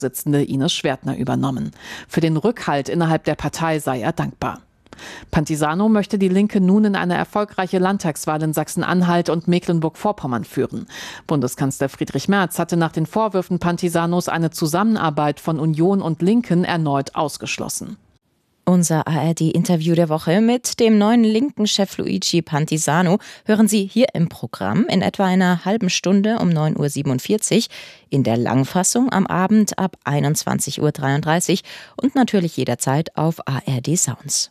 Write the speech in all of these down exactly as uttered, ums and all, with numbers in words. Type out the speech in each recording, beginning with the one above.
Vorsitzende Ines Schwertner übernommen. Für den Rückhalt innerhalb der Partei sei er dankbar. Pantisano möchte die Linke nun in eine erfolgreiche Landtagswahl in Sachsen-Anhalt und Mecklenburg-Vorpommern führen. Bundeskanzler Friedrich Merz hatte nach den Vorwürfen Pantisanos eine Zusammenarbeit von Union und Linken erneut ausgeschlossen. Unser A R D-Interview der Woche mit dem neuen Linken-Chef Luigi Pantisano hören Sie hier im Programm in etwa einer halben Stunde um neun Uhr siebenundvierzig, in der Langfassung am Abend ab einundzwanzig Uhr dreiunddreißig und natürlich jederzeit auf A R D Sounds.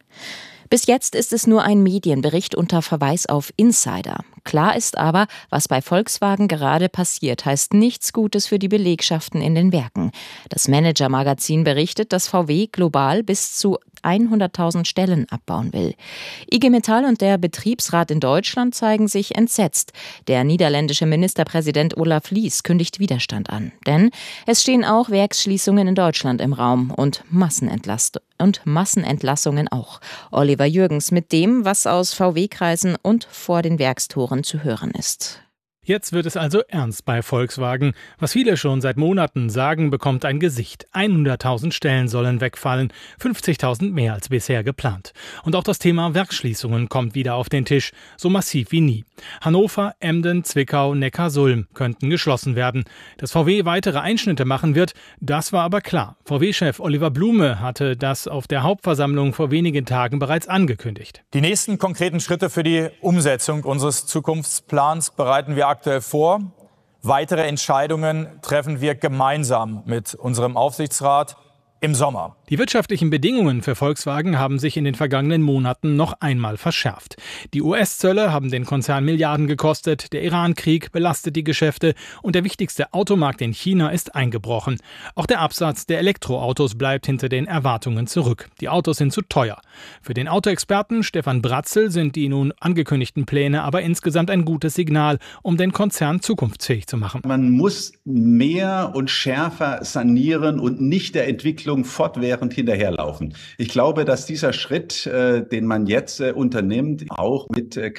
Bis jetzt ist es nur ein Medienbericht unter Verweis auf Insider. Klar ist aber, was bei Volkswagen gerade passiert, heißt nichts Gutes für die Belegschaften in den Werken. Das Manager-Magazin berichtet, dass V W global bis zu hunderttausend Stellen abbauen will. I G Metall und der Betriebsrat in Deutschland zeigen sich entsetzt. Der niederländische Ministerpräsident Olaf Lies kündigt Widerstand an. Denn es stehen auch Werksschließungen in Deutschland im Raum und Massenentlast- und Massenentlassungen auch. Oliver Jürgens mit dem, was aus V W-Kreisen und vor den Werkstoren zu hören ist. Jetzt wird es also ernst bei Volkswagen. Was viele schon seit Monaten sagen, bekommt ein Gesicht. hunderttausend Stellen sollen wegfallen, fünfzigtausend mehr als bisher geplant. Und auch das Thema Werksschließungen kommt wieder auf den Tisch, so massiv wie nie. Hannover, Emden, Zwickau, Neckarsulm könnten geschlossen werden. Dass V W weitere Einschnitte machen wird, das war aber klar. V W-Chef Oliver Blume hatte das auf der Hauptversammlung vor wenigen Tagen bereits angekündigt. Die nächsten konkreten Schritte für die Umsetzung unseres Zukunftsplans bereiten wir aktuell vor. Weitere Entscheidungen treffen wir gemeinsam mit unserem Aufsichtsrat im Sommer. Die wirtschaftlichen Bedingungen für Volkswagen haben sich in den vergangenen Monaten noch einmal verschärft. Die U S-Zölle haben den Konzern Milliarden gekostet, der Iran-Krieg belastet die Geschäfte und der wichtigste Automarkt in China ist eingebrochen. Auch der Absatz der Elektroautos bleibt hinter den Erwartungen zurück. Die Autos sind zu teuer. Für den Autoexperten Stefan Bratzel sind die nun angekündigten Pläne aber insgesamt ein gutes Signal, um den Konzern zukunftsfähig zu machen. Man muss mehr und schärfer sanieren und nicht der Entwicklung fortwährend hinterherlaufen. Ich glaube, dass dieser Schritt, äh, den man jetzt äh, unternimmt, auch mit äh,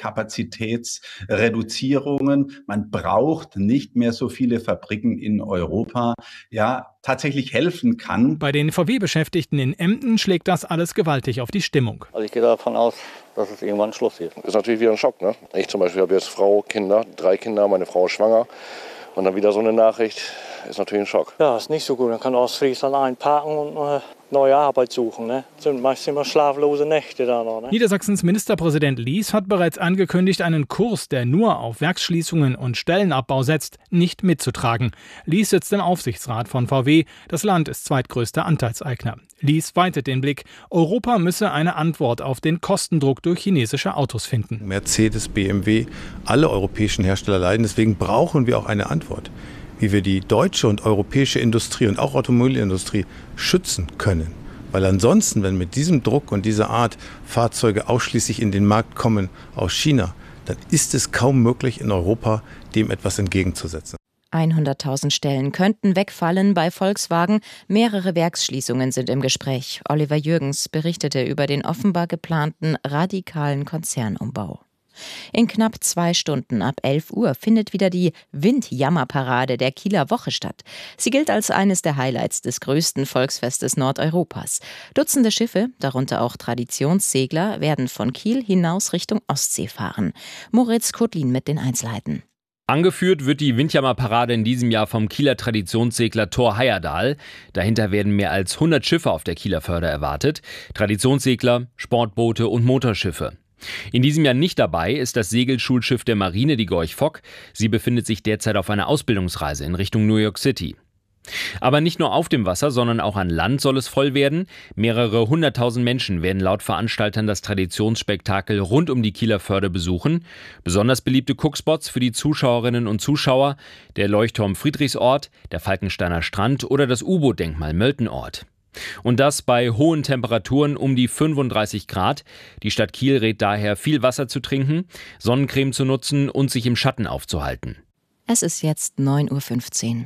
Kapazitätsreduzierungen, man braucht nicht mehr so viele Fabriken in Europa, ja, tatsächlich helfen kann. Bei den V W-Beschäftigten in Emden schlägt das alles gewaltig auf die Stimmung. Also ich gehe davon aus, dass es irgendwann Schluss ist. Das ist natürlich wieder ein Schock, ne? Ich zum Beispiel habe jetzt Frau, Kinder, drei Kinder, meine Frau ist schwanger. Und dann wieder so eine Nachricht, ist natürlich ein Schock. Ja, ist nicht so gut. Man kann Ostfriesland einparken und äh, neue Arbeit suchen. Ne? Das sind meist immer schlaflose Nächte da noch. Ne? Niedersachsens Ministerpräsident Lies hat bereits angekündigt, einen Kurs, der nur auf Werksschließungen und Stellenabbau setzt, nicht mitzutragen. Lies sitzt im Aufsichtsrat von V W. Das Land ist zweitgrößter Anteilseigner. Lies weitet den Blick. Europa müsse eine Antwort auf den Kostendruck durch chinesische Autos finden. Mercedes, B M W, alle europäischen Hersteller leiden. Deswegen brauchen wir auch eine Antwort, wie wir die deutsche und europäische Industrie und auch Automobilindustrie schützen können. Weil ansonsten, wenn mit diesem Druck und dieser Art Fahrzeuge ausschließlich in den Markt kommen aus China, dann ist es kaum möglich, in Europa dem etwas entgegenzusetzen. hunderttausend Stellen könnten wegfallen bei Volkswagen. Mehrere Werksschließungen sind im Gespräch. Oliver Jürgens berichtete über den offenbar geplanten radikalen Konzernumbau. In knapp zwei Stunden ab elf Uhr findet wieder die Windjammerparade der Kieler Woche statt. Sie gilt als eines der Highlights des größten Volksfestes Nordeuropas. Dutzende Schiffe, darunter auch Traditionssegler, werden von Kiel hinaus Richtung Ostsee fahren. Moritz Kotlin mit den Einzelheiten. Angeführt wird die Windjammerparade in diesem Jahr vom Kieler Traditionssegler Thor Heyerdahl. Dahinter werden mehr als hundert Schiffe auf der Kieler Förde erwartet. Traditionssegler, Sportboote und Motorschiffe. In diesem Jahr nicht dabei ist das Segelschulschiff der Marine, die Gorch Fock. Sie befindet sich derzeit auf einer Ausbildungsreise in Richtung New York City. Aber nicht nur auf dem Wasser, sondern auch an Land soll es voll werden. Mehrere hunderttausend Menschen werden laut Veranstaltern das Traditionsspektakel rund um die Kieler Förde besuchen. Besonders beliebte Guckspots für die Zuschauerinnen und Zuschauer: der Leuchtturm Friedrichsort, der Falkensteiner Strand oder das U-Boot-Denkmal Möltenort. Und das bei hohen Temperaturen um die fünfunddreißig Grad. Die Stadt Kiel rät daher, viel Wasser zu trinken, Sonnencreme zu nutzen und sich im Schatten aufzuhalten. Es ist jetzt neun Uhr fünfzehn.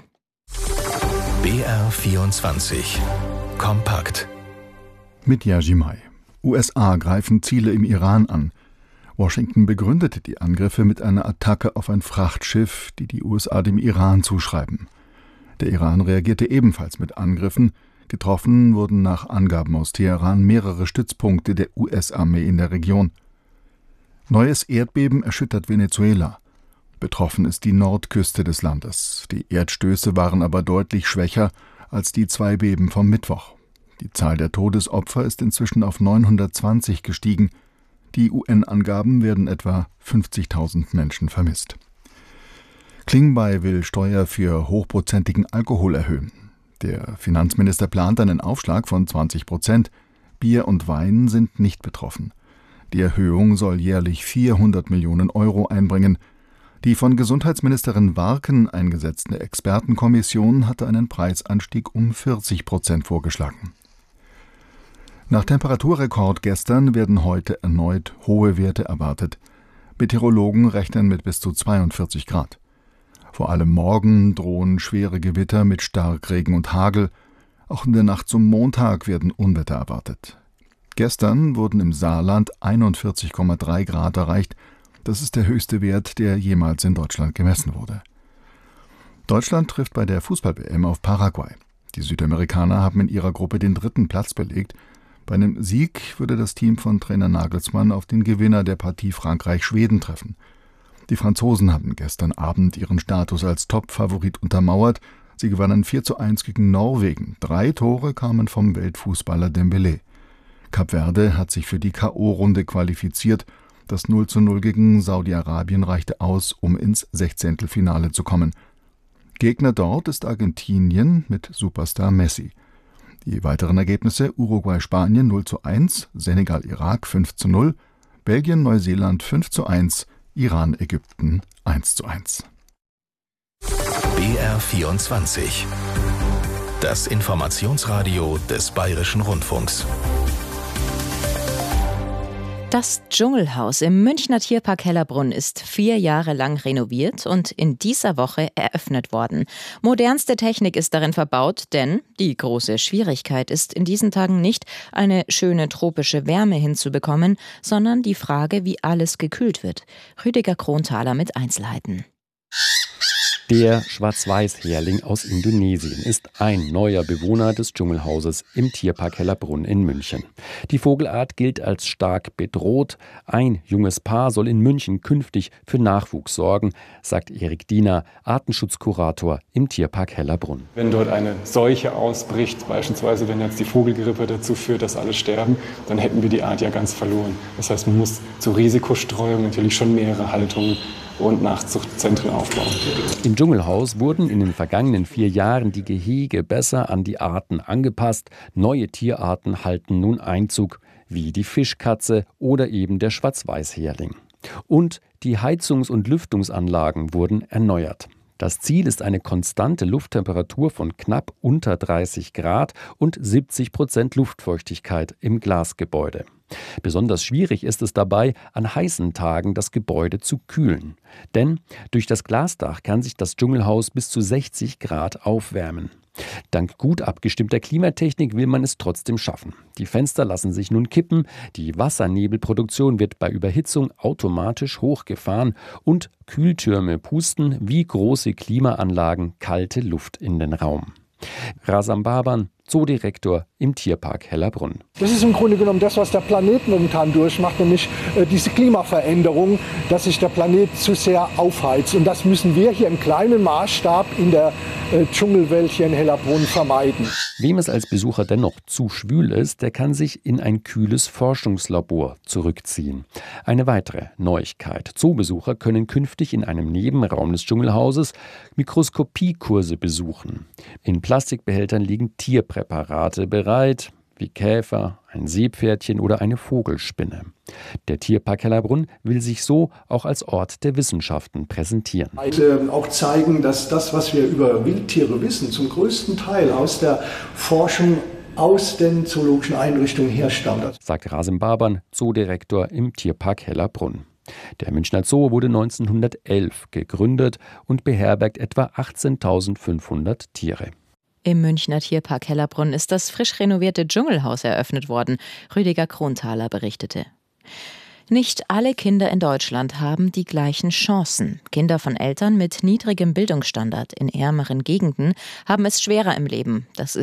B R vierundzwanzig. Kompakt. Mit Yajimai. U S A greifen Ziele im Iran an. Washington begründete die Angriffe mit einer Attacke auf ein Frachtschiff, die die U S A dem Iran zuschreiben. Der Iran reagierte ebenfalls mit Angriffen. Getroffen wurden nach Angaben aus Teheran mehrere Stützpunkte der U S-Armee in der Region. Neues Erdbeben erschüttert Venezuela. Betroffen ist die Nordküste des Landes. Die Erdstöße waren aber deutlich schwächer als die zwei Beben vom Mittwoch. Die Zahl der Todesopfer ist inzwischen auf neunhundertzwanzig gestiegen. Die U N-Angaben werden etwa fünfzigtausend Menschen vermisst. Klingbeil will Steuer für hochprozentigen Alkohol erhöhen. Der Finanzminister plant einen Aufschlag von zwanzig Prozent. Bier und Wein sind nicht betroffen. Die Erhöhung soll jährlich vierhundert Millionen Euro einbringen. Die von Gesundheitsministerin Warken eingesetzte Expertenkommission hatte einen Preisanstieg um vierzig Prozent vorgeschlagen. Nach Temperaturrekord gestern werden heute erneut hohe Werte erwartet. Meteorologen rechnen mit bis zu zweiundvierzig Grad. Vor allem morgen drohen schwere Gewitter mit Starkregen und Hagel. Auch in der Nacht zum Montag werden Unwetter erwartet. Gestern wurden im Saarland einundvierzig Komma drei Grad erreicht. Das ist der höchste Wert, der jemals in Deutschland gemessen wurde. Deutschland trifft bei der Fußball-W M auf Paraguay. Die Südamerikaner haben in ihrer Gruppe den dritten Platz belegt. Bei einem Sieg würde das Team von Trainer Nagelsmann auf den Gewinner der Partie Frankreich-Schweden treffen. Die Franzosen hatten gestern Abend ihren Status als Top-Favorit untermauert. Sie gewannen vier zu eins gegen Norwegen. Drei Tore kamen vom Weltfußballer Dembélé. Kap Verde hat sich für die K O-Runde qualifiziert. Das null zu null gegen Saudi-Arabien reichte aus, um ins Sechzehntelfinale zu kommen. Gegner dort ist Argentinien mit Superstar Messi. Die weiteren Ergebnisse: Uruguay-Spanien null zu eins, Senegal-Irak fünf zu null, Belgien-Neuseeland fünf zu eins, Iran-Ägypten eins zu eins. B R vierundzwanzig. Das Informationsradio des Bayerischen Rundfunks. Das Dschungelhaus im Münchner Tierpark Hellerbrunn ist vier Jahre lang renoviert und in dieser Woche eröffnet worden. Modernste Technik ist darin verbaut, denn die große Schwierigkeit ist in diesen Tagen nicht, eine schöne tropische Wärme hinzubekommen, sondern die Frage, wie alles gekühlt wird. Rüdiger Kronthaler mit Einzelheiten. Der Schwarz-Weiß-Hering aus Indonesien ist ein neuer Bewohner des Dschungelhauses im Tierpark Hellerbrunn in München. Die Vogelart gilt als stark bedroht. Ein junges Paar soll in München künftig für Nachwuchs sorgen, sagt Erik Diener, Artenschutzkurator im Tierpark Hellerbrunn. Wenn dort eine Seuche ausbricht, beispielsweise wenn jetzt die Vogelgrippe dazu führt, dass alle sterben, dann hätten wir die Art ja ganz verloren. Das heißt, man muss zur Risikostreuung natürlich schon mehrere Haltungen und Nachzuchtzentren aufbauen. Im Dschungelhaus wurden in den vergangenen vier Jahren die Gehege besser an die Arten angepasst. Neue Tierarten halten nun Einzug, wie die Fischkatze oder eben der Schwarz-Weiß-Hering. Und die Heizungs- und Lüftungsanlagen wurden erneuert. Das Ziel ist eine konstante Lufttemperatur von knapp unter dreißig Grad und siebzig Prozent Luftfeuchtigkeit im Glasgebäude. Besonders schwierig ist es dabei, an heißen Tagen das Gebäude zu kühlen. Denn durch das Glasdach kann sich das Dschungelhaus bis zu sechzig Grad aufwärmen. Dank gut abgestimmter Klimatechnik will man es trotzdem schaffen. Die Fenster lassen sich nun kippen, die Wassernebelproduktion wird bei Überhitzung automatisch hochgefahren und Kühltürme pusten wie große Klimaanlagen kalte Luft in den Raum. Razan Baban, Zoodirektor im Tierpark Hellerbrunn. Das ist im Grunde genommen das, was der Planet momentan durchmacht, nämlich äh, diese Klimaveränderung, dass sich der Planet zu sehr aufheizt. Und das müssen wir hier im kleinen Maßstab in der äh, Dschungelwelt hier in Hellerbrunn vermeiden. Wem es als Besucher dennoch zu schwül ist, der kann sich in ein kühles Forschungslabor zurückziehen. Eine weitere Neuigkeit: Zoobesucher können künftig in einem Nebenraum des Dschungelhauses Mikroskopiekurse besuchen. In Plastikbehältern liegen Tierpräparate bereit, wie Käfer, ein Seepferdchen oder eine Vogelspinne. Der Tierpark Hellerbrunn will sich so auch als Ort der Wissenschaften präsentieren. Und, äh, auch zeigen, dass das, was wir über Wildtiere wissen, zum größten Teil aus der Forschung aus den zoologischen Einrichtungen herstammt. Sagt Razan Baban, Zoodirektor im Tierpark Hellerbrunn. Der Münchner Zoo wurde neunzehnhundertelf gegründet und beherbergt etwa achtzehntausendfünfhundert Tiere. Im Münchner Tierpark Hellerbrunn ist das frisch renovierte Dschungelhaus eröffnet worden, Rüdiger Kronthaler berichtete. Nicht alle Kinder in Deutschland haben die gleichen Chancen. Kinder von Eltern mit niedrigem Bildungsstandard in ärmeren Gegenden haben es schwerer im Leben. Das